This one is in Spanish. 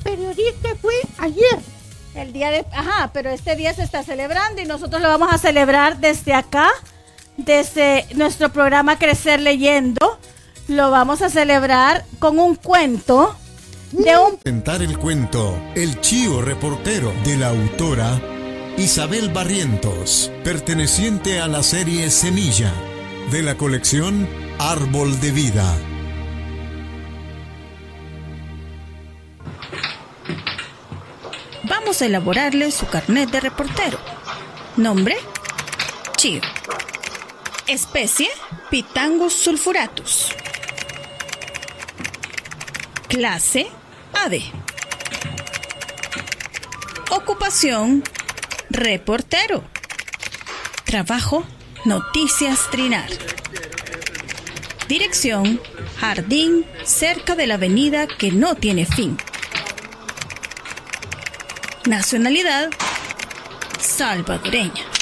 periodista fue ayer. El día de... Ajá, pero este día se está celebrando y nosotros lo vamos a celebrar desde acá, desde nuestro programa Crecer Leyendo. Lo vamos a celebrar con un cuento de un... Presentar el cuento El Chío Reportero, de la autora Isabel Barrientos, perteneciente a la serie Semilla, de la colección Árbol de Vida. Vamos a elaborarle su carnet de reportero. Nombre: Chío. Especie: Pitangus sulfuratus. Clase: ave. Ocupación: reportero. Trabajo: Noticias Trinar. Dirección: jardín cerca de la avenida que no tiene fin. Nacionalidad: salvadoreña.